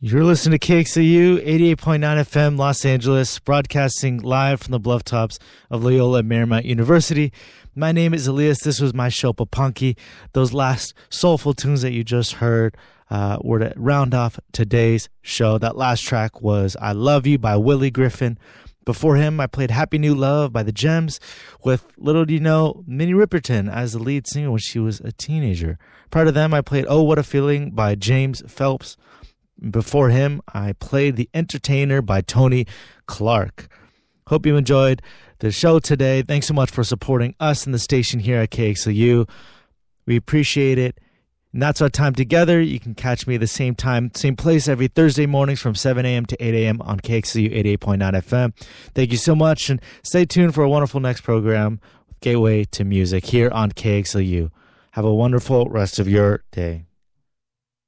You're listening to KXLU 88.9 FM Los Angeles, broadcasting live from the bluff tops of Loyola Marymount University. My name is Elias. This was my show, Papunky. Those last soulful tunes that you just heard were to round off today's show. That last track was I Love You by Willie Griffin. Before him, I played Happy New Love by the Gems with, little do you know, Minnie Riperton as the lead singer when she was a teenager. Prior to them, I played Oh What a Feeling by James Phelps. Before him, I played The Entertainer by Tony Clark. Hope you enjoyed the show today. Thanks so much for supporting us in the station here at KXLU. We appreciate it. And that's our time together. You can catch me at the same time, same place every Thursday mornings from 7 a.m. to 8 a.m. on KXLU 88.9 FM. Thank you so much, and stay tuned for a wonderful next program with Gateway to Music here on KXLU. Have a wonderful rest of your day.